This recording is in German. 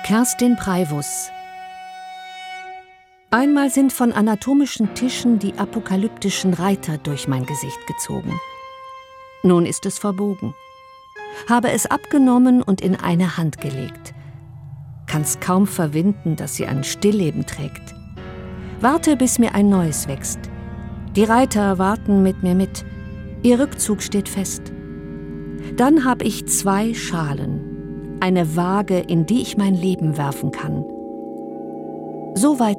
Kerstin Preivus. Einmal sind von anatomischen Tischen die apokalyptischen Reiter durch mein Gesicht gezogen. Nun ist es verbogen. Habe es abgenommen und in eine Hand gelegt. Kann's kaum verwinden, dass sie ein Stillleben trägt. Warte, bis mir ein neues wächst. Die Reiter warten mit mir mit. Ihr Rückzug steht fest. Dann hab ich 2 Schalen, eine Waage, in die ich mein Leben werfen kann. So weit